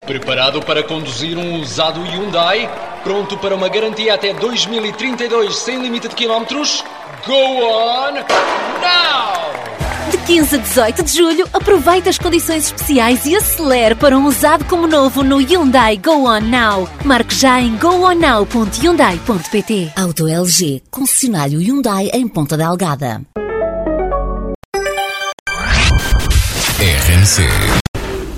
Preparado para conduzir um usado Hyundai? Pronto para uma garantia até 2032 sem limite de quilómetros? Go on now! De 15 a 18 de julho, aproveite as condições especiais e acelere para um usado como novo no Hyundai Go On Now. Marque já em gooonnow.hyundai.pt. Auto LG, concessionário Hyundai em Ponta Delgada. RMC